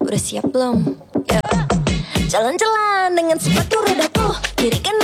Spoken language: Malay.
Udah siap belum? Jalan-jalan dengan sepatu rodaku, kiri kanan